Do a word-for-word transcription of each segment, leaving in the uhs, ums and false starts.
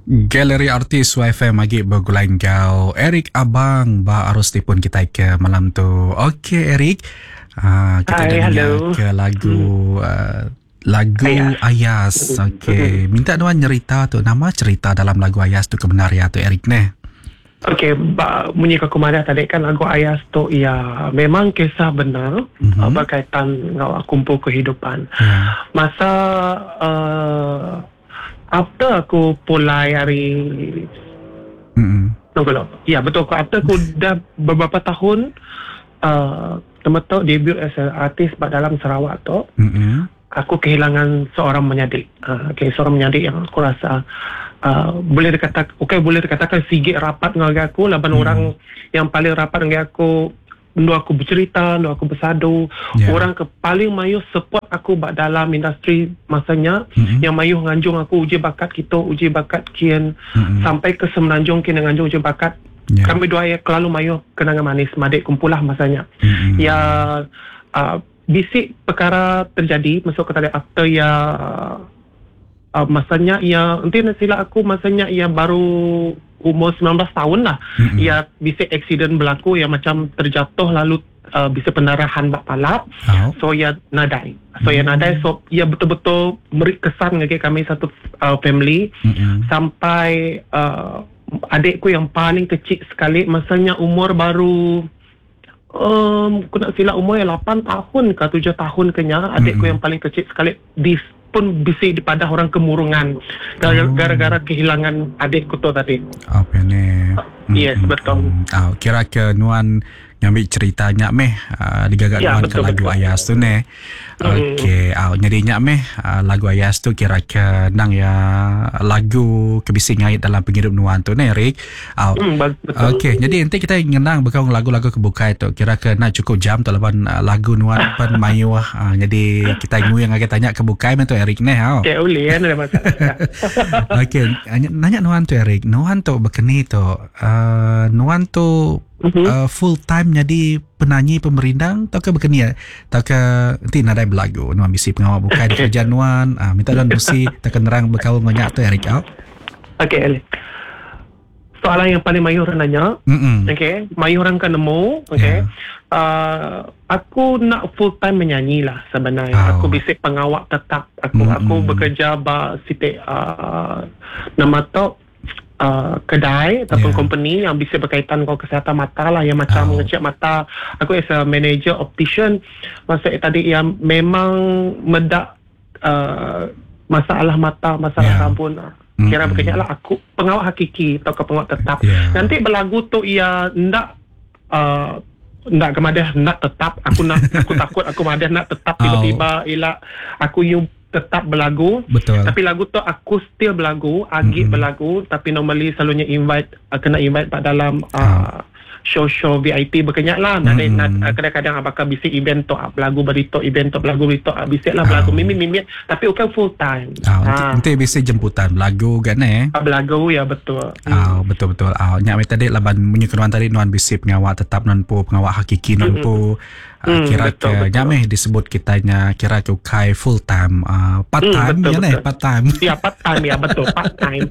Galeri Artis Y F M lagi bergulai kau Eric Abang ba arus tipun kita ke malam tu. Okey Eric, uh, kita Hai, dah dengar hello. ke lagu uh, lagu Ayas. Ayas. Okey, minta Nuan cerita tu, nama cerita dalam lagu Ayas tu kebenar ya tu Eric ne. Okey, ba- bunyi aku marah tadi kan lagu Ayas tu ya memang kisah benar Mhm. uh, berkaitan dengan kumpul kehidupan. Ya. Masa uh, after aku pulai hari Mm-mm. tunggu dulu. Ya betul, aku after aku dah beberapa tahun uh, teman-teman debut as a artis dalam Sarawak tu, Mm-mm. aku kehilangan seorang penyadik. Uh, okay, seorang penyadik yang aku rasa uh, boleh dikatakan, okay, boleh dikatakan sigit rapat dengan aku. Laban Hmm. orang yang paling rapat dengan aku, nu aku bercerita, nu aku bersadu. Yeah. Orang ke paling mayu support aku bak dalam industri masanya. Mm-mm. Yang mayu nganjung aku uji bakat kita, uji bakat kian Mm-mm. sampai ke semenanjung kian nganjung uji bakat. Ya. Kami dua ya kelalu mayu kenangan manis madik kumpulah masanya. Mm-mm. Ya uh, bisik perkara terjadi masuk ke tadi after ya uh, masanya ya nanti sila aku masanya ya baru umur sembilan belas tahun lah. Mm-mm. Ya bisik accident berlaku ya macam terjatuh lalu uh, bisik pendarahan bak palap. Oh. So ya nadai. So ya nadai so ya betul-betul beri kesan ngake kami satu uh, family Mm-mm. sampai uh, adikku yang paling kecil sekali masanya umur baru um, aku nak silap umur yang lapan tahun ke tujuh tahun kenya. Adikku Mm-mm. yang paling kecil sekali di pun bisik di pada orang kemurungan gara- Oh. gara-gara kehilangan adikku tu tadi. Apa ni? Yes, betul. Oh, kira ke Nuan ngambil ceritanya meh uh, digagak Ya, Nuan ke betul, lagu betul. Ayas tu ne. Okey, oh, nyadinya meh uh, lagu Ayas tu kira ke nang ya lagu kebising ngait dalam penghidup Nuan tu ne Rick. Oh. Hmm, bag- betul. Okey, jadi nanti kita ngenang bekau lagu-lagu kebukai tu. Kira ke nak cukup jam tu lawan uh, lagu Nuan pan mayu uh, jadi kita ngu yang agak tanya kebukai men tu Eric ne. Oh. Okay, boleh kan ada masalah. Okey, nanya- nanya Nuan tu Eric. Nuan tu bekeni tu. Uh, Nuan tu Mhm. uh, full time jadi penyanyi pemerindang atau ke bekeni ya? Atau ke nanti nadai belagu. Nuan bisi pengawal bukai di kerja Nuan. Uh, minta Nuan busi tekan nerang berkau ngonyak tu Eric. Oh. Okay, Ali. Soalan yang paling mayu orang nanya. Mm-mm. Okay, mayu orang kan nemu. Okay. Yeah. Uh, aku nak full time menyanyi lah sebenarnya. Oh. Aku bisik pengawak tetap. Aku Mm-mm. aku bekerja ba sitik uh, nama tu uh, kedai ataupun Yeah. company yang bisik berkaitan dengan kesihatan mata lah, yang macam Oh. mengecek mata. Aku as a manager optician. Maksud tadi yang memang medak uh, masalah mata, masalah Yeah. rambut. Kira Mm-mm. bekerja lah aku pengawak hakiki atau ke pengawak tetap. Yeah. Nanti berlagu tu ia ndak uh, ndak kemadah nak tetap. Aku nak aku takut aku madah nak tetap tiba-tiba ialah aku you tetap berlagu. Betul. Tapi lagu tu aku still berlagu, agit Mm-mm. berlagu, tapi normally selalunya invite uh, kena invite pada dalam uh, show-show V I P berkenyak lah. Nanti Mm-mm. uh, kadang-kadang abakar bisik event tu uh, berlagu berito, event tu berlagu berito, uh, bisik lah berlagu Oh. mimit-mimit. Tapi bukan full time. Oh, nanti, Ah. nanti bisa jemputan lagu kan eh? Ah, berlagu ya betul. Oh, betul-betul. Oh, nyak tadi laban bunyi kenuan tadi Nuan bisi pengawak tetap Nuan po pengawak hakiki Nuan po. Uh, Hmm, kira betul, ke betul. nyameh disebut kitanya kira ke ukai full time uh, part Hmm, time betul, ya ne betul. part time. Ya part time ya betul part time.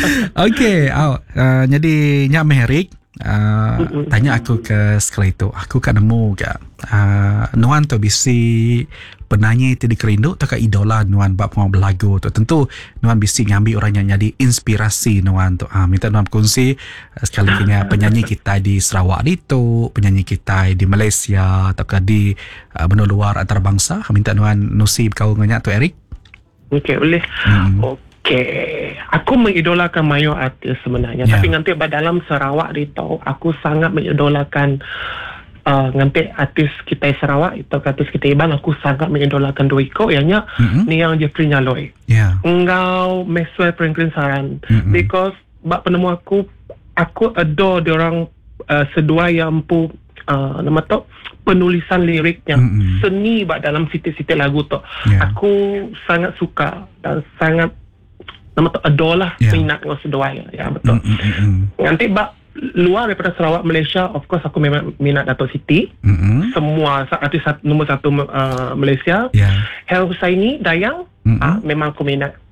Okey, oh, uh, jadi nyameh Rick uh, Mm-mm. tanya aku ke sekali itu. Aku kan nemu ke uh, Nuan tu bisi penyanyi itu dikerindu tak idola Nuan bab mau berlagu tu. Tentu Nuan bisi ngambil orang yang jadi inspirasi Nuan tu. Ah, minta Nuan kongsi uh, sekali kini penyanyi kita di Sarawak itu, penyanyi kita di Malaysia atau di uh, benua luar antarabangsa. Minta Nuan nusi kau ngonyak tu Eric. Okey boleh. Hmm. Okey. Aku mengidolakan mayo artis sebenarnya. Ya. Tapi nanti dalam Sarawak itu aku sangat mengidolakan uh, nanti artis kita Sarawak itu artis kita Iban. Aku sangat mengidolakan dua iko ianya Mm-mm. ni yang Jeffrey Nyaloi. Ya. Engkau Maxwell Franklin Saran. Mm-mm. Because bak penemu aku aku adore diorang uh, sedua yang empu uh, nama tu penulisan lirik yang Mm-mm. seni bak dalam sitik-sitik lagu tu. Ya. Aku sangat suka dan sangat nama tu adore lah, Ya. minat dengan sedua ya. Ya betul. Mm-mm. Nanti bak luar daripada Sarawak, Malaysia, of course aku memang minat Dato' Siti. Mm-mm. Semua artis satu, nombor satu uh, Malaysia. Ya. Hel Husaini, Dayang, Mm-mm. ah, memang aku minat. Mm-mm.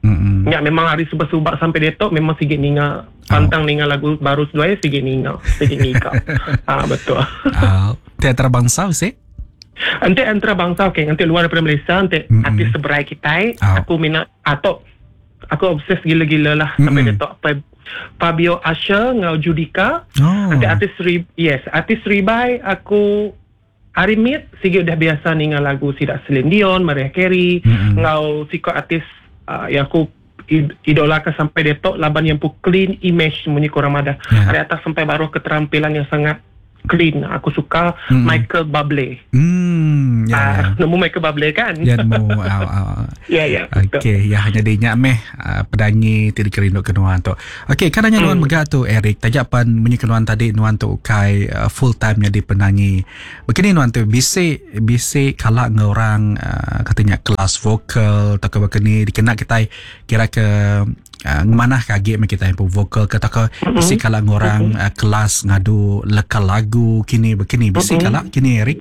Mm-mm. Ya memang hari subak-subak sampai detok memang sikit ninga. Pantang ninga lagu baru seduai sikit ninga. Sikit ninga. Ah betul. Oh, teater bangsa sih. Nanti antara bangsa okey, nanti luar daripada Malaysia, nanti Mm-mm. artis seberai kita, Oh. aku minat atau aku obses gila-gila lah sampai Mm-mm. detok apa Fabio Asher ngau Judika. Oh. Nanti artis Ri, yes, artis Ribai aku hari mit sikit dah biasa ninga lagu Sidak Celine Dion, Mariah Carey, Mm-mm. ngau sikit artis uh, yang aku id- idolakan sampai detok laban yang pu clean image munyi korang ada. Ya. Hari atas sampai baru keterampilan yang sangat clean. Aku suka Mm-mm. Michael Bublé. Hmm, ya, Ah, ya. nemu Michael Bublé kan? Ya, mu, au, au. Ya, ya. betul. Okey, ya hanya dia nyak meh uh, pedanyi tidak kerinduk ke nuan tu. Okey, kan hanya nuan Hmm. megah tu Eric, tajak pan menyi ke nuan tadi nuan tu ukai uh, full time jadi penyanyi. Begini nuan tu bisik bisik kalak nge orang uh, katanya kelas vokal atau ke begini dikena kita kira ke uh, ngemanah kage me kita pun vokal ke atau bisik kalak nge orang uh, kelas ngadu lekal lagu kini begini bisik Mm-mm. kalak kini Eric.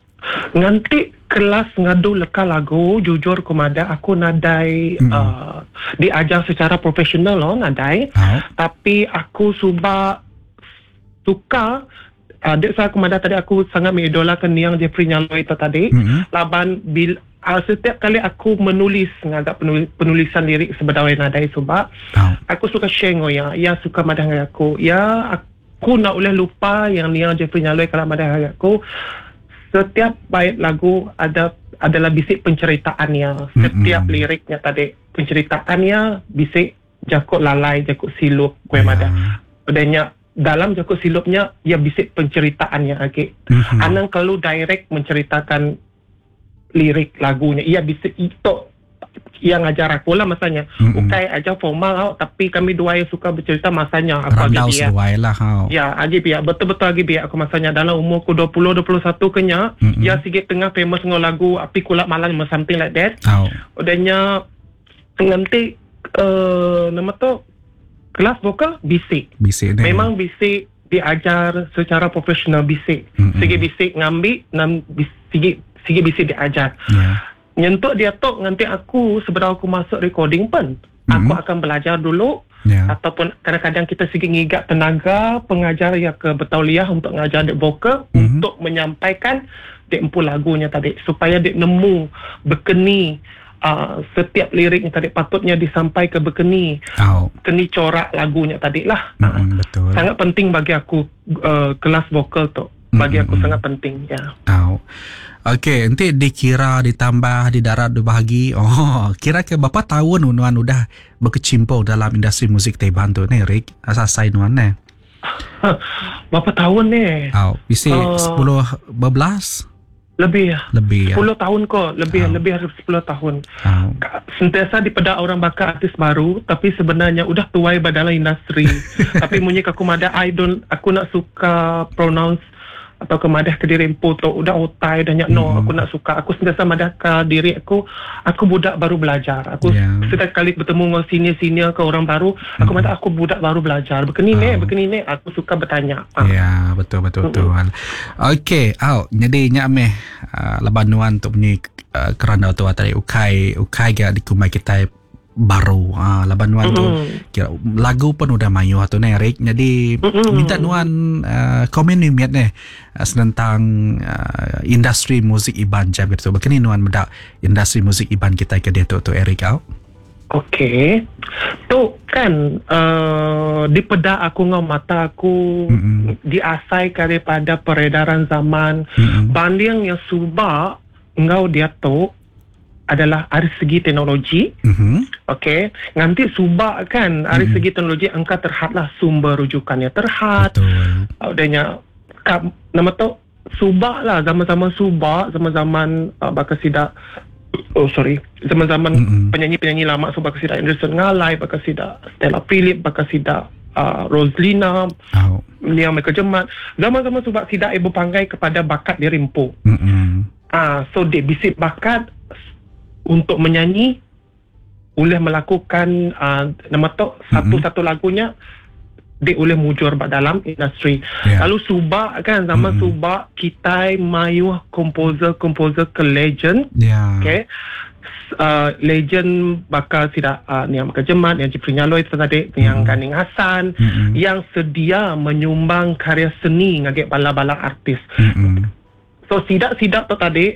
Nanti kelas ngadu leka lagu, jujur kumada aku nadai Mm-mm. uh, diajar secara profesional loh nadai. Au. Tapi aku suka suka uh, dek saya kumada tadi aku sangat mengidolakan yang Jeffrey Nyaloi itu tadi. Mm-mm. Laban bil uh, setiap kali aku menulis ngagak penulis, penulisan lirik sebenarnya nadai sebab Au. aku suka share ngoya, ya suka madah dengan aku. Ya aku nak boleh lupa yang yang Jeffrey Nyaloi kalau madah dengan aku. Setiap bait lagu ada adalah bisik penceritaannya. Setiap Mm-mm. liriknya tadi penceritaannya bisik jakut lalai, jakut silup gue Ya. mada. Adanya dalam jakut silupnya ia bisik penceritaannya lagi. Mhm. Anang kalau direct menceritakan lirik lagunya, ia bisik itu yang ajar aku lah masanya. Mm-mm. Ukai aja formal tau, tapi kami dua yang suka bercerita masanya aku Randau lagi dia. sesuai lah kau. Ya, lagi biar betul-betul lagi biar aku masanya dalam umur ku dua puluh dua puluh satu kenya, Mm-mm. ya sikit tengah famous ngau lagu api kulak malam or something like that. Au. Udahnya nanti uh, nama tu kelas vokal bisik. Bisik ni. Memang bisik diajar secara profesional bisik. Mm-mm. Sikit bisik ngambil, nam bis- sikit sikit bisik diajar. Ya. Nyentuk dia tok nanti aku sebelum aku masuk recording pun aku Mhm. akan belajar dulu. Ya. Ataupun kadang-kadang kita sikit ngigat tenaga pengajar yang ke betauliah untuk mengajar dek vokal Mhm. untuk menyampaikan dek empu lagunya tadi supaya dek nemu berkeni uh, setiap liriknya tadi patutnya disampaikan berkeni Au. keni corak lagunya tadi lah. Mm-mm, betul. Sangat penting bagi aku uh, kelas vokal tu bagi aku Mm-mm. sangat penting ya. Au. Okey, nanti dikira ditambah di darat dibahagi. Oh, kira ke berapa tahun Nuan udah berkecimpung dalam industri musik Taiwan tu ni, Rick? Asasai Nuan ni. Berapa tahun ni? Au, bisi Oh. sepuluh berbelas Lebih ya. lebih ya. sepuluh tahun kok, lebih Ah. lebih dari sepuluh tahun. Au. Sentiasa dipedak orang bakal artis baru, tapi sebenarnya udah tuai dalam industri. Tapi munyi aku madah I don't, aku nak suka pronounce atau ke madah ke diri empu tu udah otai dah nyak no, Hmm. aku nak suka. Aku sentiasa madah ke diri aku, aku budak baru belajar. Aku Ya. setiap kali bertemu dengan senior-senior ke orang baru, aku Hmm. madah aku budak baru belajar. Begini ni, Oh. begini ni, aku suka bertanya. Ah. Ya, betul betul betul. Okey, au, jadi nyak meh uh, laban Nuan tu punya uh, kerana tu tadi ukai ukai ga dikumai kita baru. Ah, laban Nuan tu Mm-mm. kira lagu pun udah mayu tu ni Rick. Jadi Mm-mm. minta Nuan uh, komen ni miat ni uh, tentang uh, industri musik Iban jam gitu. Begini Nuan medak industri musik Iban kita ke dia tu tu Eric au. Okey. Tu kan uh, di pedak aku ngau mata aku Mm-mm. diasai daripada peredaran zaman. Mm-mm. Banding yang subak ngau dia tu adalah dari segi teknologi. Mhm. Okey. Nanti subak kan dari Mm-mm. segi teknologi engkau terhadlah sumber rujukannya terhad. Betul. Adanya ka, nama tu subak lah zaman-zaman subak, zaman-zaman uh, bakal sidak oh sorry zaman-zaman Mm-mm. penyanyi-penyanyi lama subak sidak Anderson Ngalai, bakal sidak Stella Philip, bakal sidak uh, Roslina, Au. Nia Michael Jemat. Zaman-zaman subak sidak ibu panggai kepada bakat dia rimpu. Mhm. Ah, so dia bisik bakat untuk menyanyi boleh melakukan uh, nama tu satu-satu lagunya dia boleh mujur kat dalam industri. Ya. Lalu subak kan zaman Mm-mm. subak kita mayu komposer-komposer ke legend. Ya. Okay. uh, legend bakal sida uh, ni yang kejemat yang Jeffrey Nyaloi tadi mm. yang Ganing Hassan mm-hmm. yang sedia menyumbang karya seni ngagek bala-bala artis. Mm-hmm. So sidak-sidak tu tadi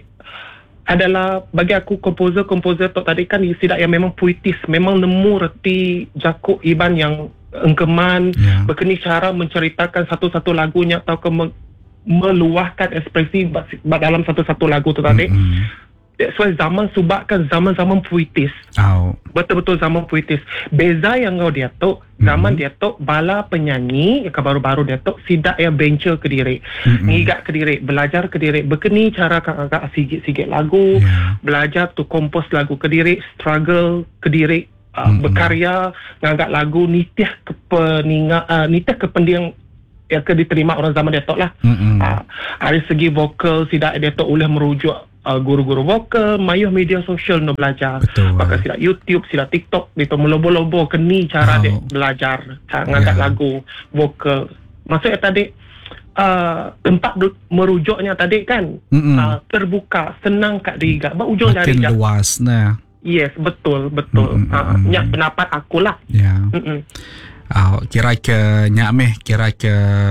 adalah bagi aku komposer-komposer tu tadi kan sidak yang memang puitis, memang nemu reti jakuk iban yang engkeman, yeah. berkeni cara menceritakan satu-satu lagunya atau ke meluahkan ekspresi dalam satu-satu lagu tu tadi. Mm-hmm. That's why zaman subak kan zaman-zaman puitis. Oh. Betul-betul zaman puitis. Beza yang kau dia tu, zaman mm-hmm. dia tu bala penyanyi yang baru-baru dia tu sidak yang venture ke diri. Mm-hmm. Ngigak ke diri, belajar ke diri, berkeni cara agak sigit-sigit lagu, yeah. belajar tu kompos lagu ke diri, struggle ke diri, uh, mm-hmm. berkarya ngagak lagu nitih ke peninga, uh, nitih ke pendiang yang ke diterima orang zaman dia tu lah. Mm-hmm. Uh, dari segi vokal sidak dia tu boleh merujuk Uh, guru-guru vokal, mayuh media sosial no belajar. Betul. Bahkan sila YouTube, sila TikTok, itu melobo-lobo keni cara oh. dia belajar, cara ngangkat yeah. lagu, vokal. Maksudnya tadi uh, tempat merujuknya tadi kan uh, terbuka, senang kat diri. Bah ujung makin jari luas nah. Yes, betul, betul. Uh, nyak pendapat akulah. Ya. Yeah. Uh, kira ke nyak meh, kira ke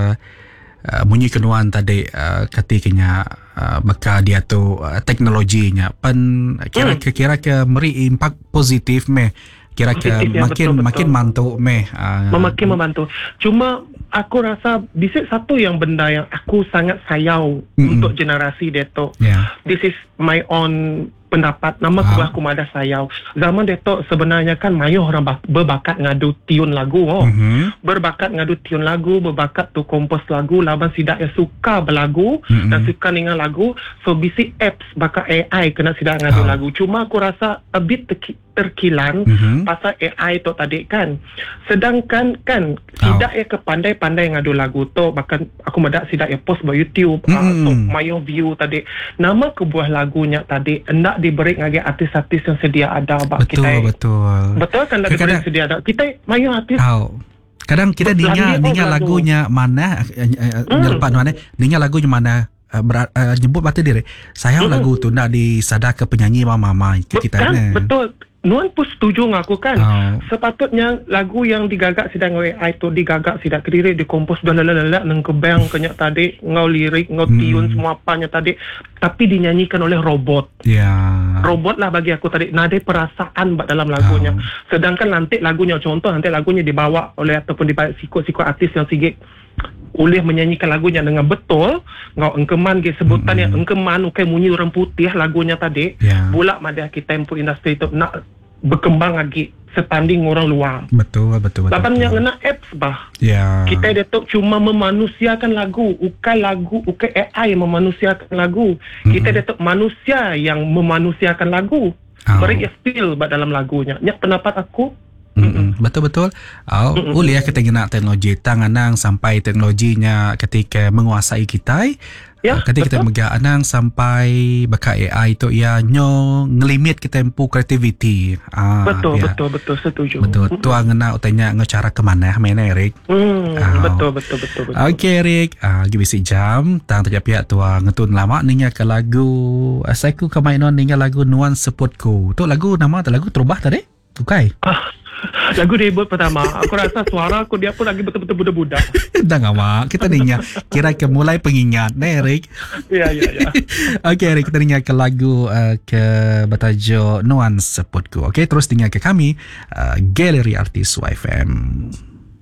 Uh, bunyi kenuan tadi uh, ketikanya uh, baka dia tu uh, teknologinya pen kira ke kira ke meri impak positif meh kira ke ya, makin betul, makin betul. mantu meh uh, makin membantu. Cuma aku rasa bisik satu yang benda yang aku sangat sayau mm-hmm. untuk generasi dia tu. Yeah. This is my own pendapat. Nama ah. kebelah kumada sayau. Zaman dia tu sebenarnya kan mayu orang bak- berbakat ngadu tiun lagu. Oh. Mm-hmm. Berbakat ngadu tiun lagu, berbakat tu kompos lagu, laban sidak yang suka berlagu mm-hmm. dan suka dengan lagu. So bisik apps bakal A I kena sidak ngadu oh. lagu. Cuma aku rasa a bit terki- terkilan mm-hmm. pasal A I tu tadi kan. Sedangkan kan sidak oh. yang kepandai-pandai ngadu lagu tu, bahkan aku madak sidak yang post di YouTube mm-hmm. uh, so mayu view tadi. Nama kebuah lagunya tadi hendak diberi ngagi artis-artis yang sedia ada bak betul, kita. Betul, betul kan dah diberi sedia ada. Kita mayu artis. Oh. Kadang kita ninga ninga lagunya mana nyelepak mana ninga lagunya mana uh, ber, uh, jemput mata diri. Sayang mm-hmm. lagu tu nak disadar ke penyanyi mama-mama ke kita kan, ni. Betul. Nuan pun setuju dengan aku kan. Oh. Sepatutnya lagu yang digagak sidang A I tu digagak sidak kediri dikompos dan lalala nang kebang kenyak tadi ngau lirik ngau tiun hmm. semua apanya tadi tapi dinyanyikan oleh robot. Ya. Yeah. Robot lah bagi aku tadi nada perasaan bak dalam lagunya. Oh. Sedangkan nanti lagunya contoh nanti lagunya dibawa oleh ataupun dibawa sikut-sikut artis yang sigit boleh menyanyikan lagunya dengan betul ngau engkeman ke sebutan mm-hmm. yang engkeman ukai munyi orang putih lagunya tadi yeah. Bulak madah kita tempo industri itu nak berkembang lagi setanding orang luar. Betul betul betul. Lapan yang kena apps bah. Yeah. Kita detok cuma memanusiakan lagu, ukai lagu, ukai A I memanusiakan lagu. Mm-hmm. Kita detok manusia yang memanusiakan lagu. Oh. Beri feel bah dalam lagunya. Nyak pendapat aku. Mm-mm. Betul-betul. Oh, boleh kita guna teknologi tanganang sampai teknologinya ketika menguasai kita. Ya, ketika kita megah anang sampai baka A I tu ia nyo ngelimit kita empu kreativiti. Ah, betul, ya. betul, betul, setuju. Betul. Tu ngena utanya ngecara ke mana mana Erik. Hmm, oh. betul, betul, betul, betul. Okey Erik, ah gibisi jam tang tajap pihak tu ngetun lama ninya ke lagu asaiku ke mainon ninya lagu Nuan Seputku. Tu lagu nama tu lagu terubah tadi? Tukai. Ah. Lagu debut pertama. Aku rasa suara aku dia pun lagi betul-betul budak-budak. Dah ngawak. Kita ninya kira ke mulai pengingat nah Erik. Ya ya ya. Okey Erik, kita ninya ke lagu uh, ke batajo Nuan Seputku. Okey, terus tinggal ke kami uh, Galeri Artis Y F M.